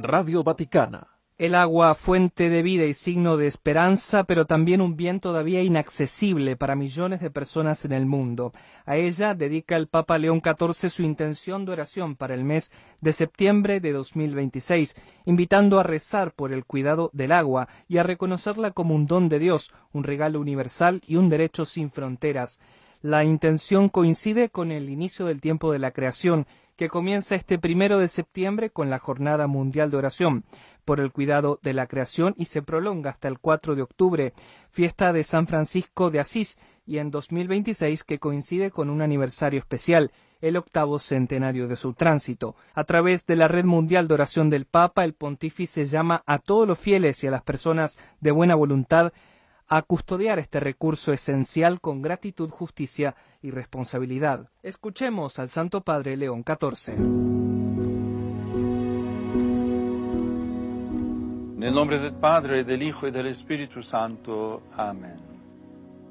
Radio Vaticana. El agua, fuente de vida y signo de esperanza, pero también un bien todavía inaccesible para millones de personas en el mundo. A ella dedica el Papa León XIV su intención de oración para el mes de septiembre de 2026, invitando a rezar por el cuidado del agua y a reconocerla como un don de Dios, un regalo universal y un derecho sin fronteras. La intención coincide con el inicio del tiempo de la creación, que comienza este 1 de septiembre con la Jornada Mundial de Oración por el cuidado de la creación y se prolonga hasta el 4 de octubre, fiesta de San Francisco de Asís, y en 2026 que coincide con un aniversario especial, el 8º centenario de su tránsito. A través de la Red Mundial de Oración del Papa, el pontífice llama a todos los fieles y a las personas de buena voluntad a custodiar este recurso esencial con gratitud, justicia y responsabilidad. Escuchemos al Santo Padre León XIV. Nel nombre del Padre, del Hijo y del Espíritu Santo. Amén.